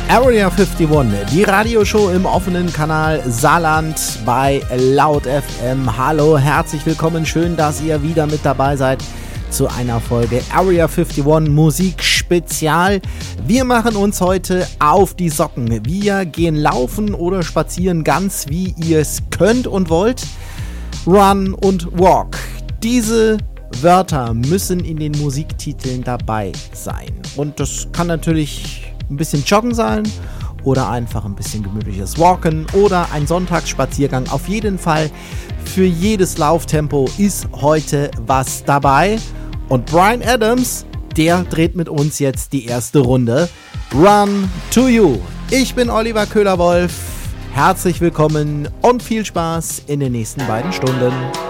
Area 51, die Radioshow im offenen Kanal Saarland bei Laut FM. Hallo, herzlich willkommen, schön, dass ihr wieder mit dabei seid zu einer Folge Area 51 Musik Spezial. Wir machen uns heute auf die Socken. Wir gehen laufen oder spazieren, ganz wie ihr es könnt und wollt. Run und Walk. Diese Wörter müssen in den Musiktiteln dabei sein. Und das kann natürlich ein bisschen Joggen sein oder einfach ein bisschen gemütliches Walken oder ein Sonntagsspaziergang. Auf jeden Fall für jedes Lauftempo ist heute was dabei. Und Bryan Adams, der dreht mit uns jetzt die erste Runde. Run to You. Ich bin Oliver Köhler-Wolf. Herzlich willkommen und viel Spaß in den nächsten beiden Stunden.